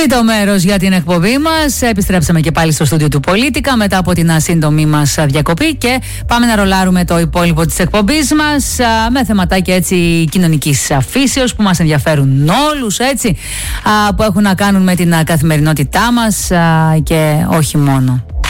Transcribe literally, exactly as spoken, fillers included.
Τρίτο μέρος για την εκπομπή μας. Επιστρέψαμε και πάλι στο στούντιο του Πολίτικα μετά από την σύντομή μας διακοπή και πάμε να ρολάρουμε το υπόλοιπο της εκπομπής μας με θεματάκια έτσι κοινωνικής φύσεως που μας ενδιαφέρουν όλους, έτσι, που έχουν να κάνουν με την καθημερινότητά μας και όχι μόνο.